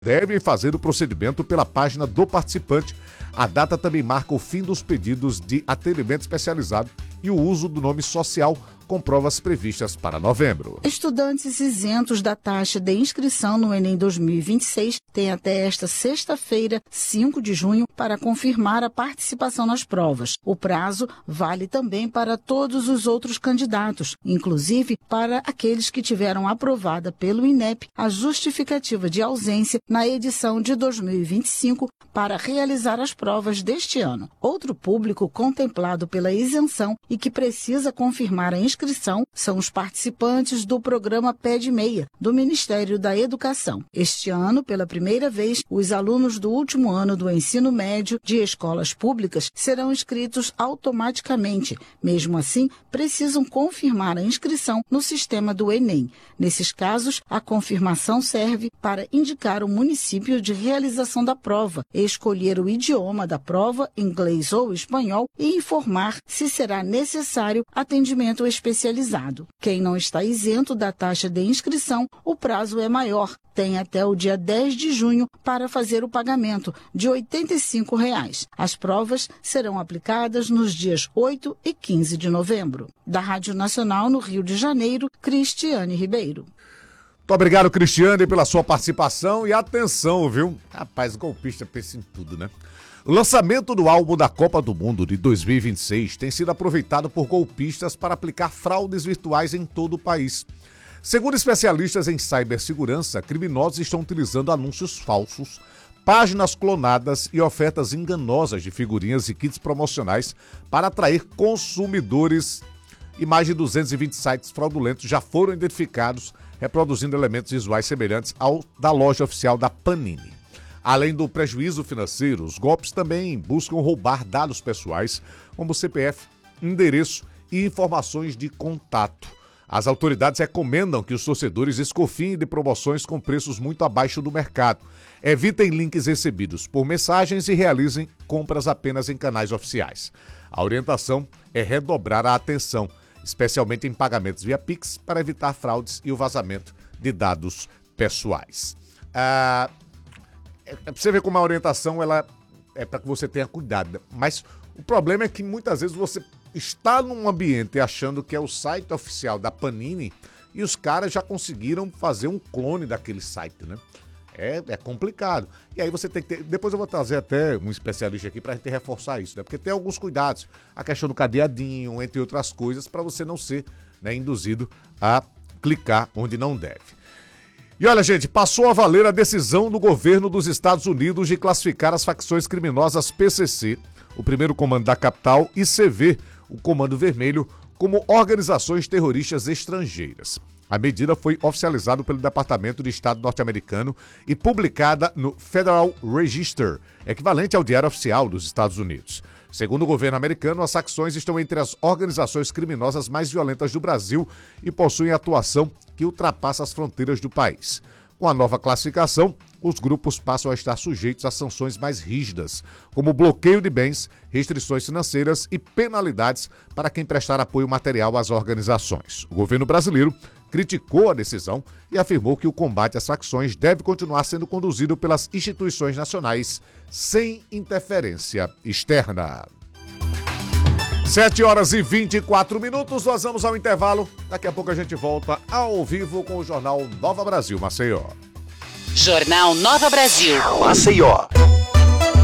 devem fazer o procedimento pela página do participante. A data também marca o fim dos pedidos de atendimento especializado e o uso do nome social com provas previstas para novembro. Estudantes isentos da taxa de inscrição no Enem 2026 têm até esta sexta-feira, 5 de junho, para confirmar a participação nas provas. O prazo vale também para todos os outros candidatos, inclusive para aqueles que tiveram aprovada pelo INEP a justificativa de ausência na edição de 2025 para realizar as provas deste ano. Outro público contemplado pela isenção e que precisa confirmar a inscrição são os participantes do programa PED Meia, do Ministério da Educação. Este ano, pela primeira vez, os alunos do último ano do ensino médio de escolas públicas serão inscritos automaticamente. Mesmo assim, precisam confirmar a inscrição no sistema do Enem. Nesses casos, a confirmação serve para indicar o município de realização da prova, escolher o idioma da prova, inglês ou espanhol, e informar se será necessário atendimento especializado. Quem não está isento da taxa de inscrição, o prazo é maior. Tem até o dia 10 de junho para fazer o pagamento de R$ 85. As provas serão aplicadas nos dias 8 e 15 de novembro. Da Rádio Nacional no Rio de Janeiro, Cristiane Ribeiro. Muito obrigado, Cristiane, pela sua participação e atenção, viu? Rapaz, golpista pensa em tudo, né? O lançamento do álbum da Copa do Mundo de 2026 tem sido aproveitado por golpistas para aplicar fraudes virtuais em todo o país. Segundo especialistas em cibersegurança, criminosos estão utilizando anúncios falsos, páginas clonadas e ofertas enganosas de figurinhas e kits promocionais para atrair consumidores. E mais de 220 sites fraudulentos já foram identificados, reproduzindo elementos visuais semelhantes ao da loja oficial da Panini. Além do prejuízo financeiro, os golpes também buscam roubar dados pessoais, como CPF, endereço e informações de contato. As autoridades recomendam que os torcedores desconfiem de promoções com preços muito abaixo do mercado, evitem links recebidos por mensagens e realizem compras apenas em canais oficiais. A orientação é redobrar a atenção, especialmente em pagamentos via Pix, para evitar fraudes e o vazamento de dados pessoais. Você vê como a orientação ela é para que você tenha cuidado, mas o problema é que muitas vezes você está num ambiente achando que é o site oficial da Panini e os caras já conseguiram fazer um clone daquele site, né? É complicado. E aí você tem que ter... Depois eu vou trazer até um especialista aqui para a gente reforçar isso, né? Porque tem alguns cuidados. A questão do cadeadinho, entre outras coisas, para você não ser, né, induzido a clicar onde não deve. E olha, gente, passou a valer a decisão do governo dos Estados Unidos de classificar as facções criminosas PCC, o primeiro comando da capital, e CV, o Comando Vermelho, como organizações terroristas estrangeiras. A medida foi oficializada pelo Departamento de Estado norte-americano e publicada no Federal Register, equivalente ao Diário Oficial dos Estados Unidos. Segundo o governo americano, as facções estão entre as organizações criminosas mais violentas do Brasil e possuem atuação que ultrapassa as fronteiras do país. Com a nova classificação, os grupos passam a estar sujeitos a sanções mais rígidas, como bloqueio de bens, restrições financeiras e penalidades para quem prestar apoio material às organizações. O governo brasileiro criticou a decisão e afirmou que o combate às facções deve continuar sendo conduzido pelas instituições nacionais, sem interferência externa. 7h24, nós vamos ao intervalo. Daqui a pouco a gente volta ao vivo com o Jornal Nova Brasil, Maceió. Jornal Nova Brasil, Maceió.